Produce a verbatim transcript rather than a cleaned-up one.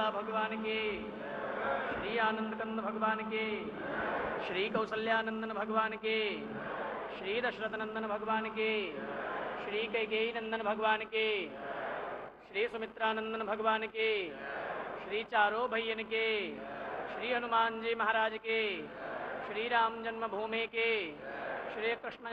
लाला भगवान के, श्री आनंद कंद भगवान के, श्री कौसल्यानंदन भगवान के, श्री दशरथ नंदन भगवान के, श्री कैकेयी नंदन भगवान के, श्री सुमित्रानंदन भगवान के, श्री चारों भैयन के, श्री हनुमान जी महाराज के, श्री राम जन्मभूमि के, श्री कृष्ण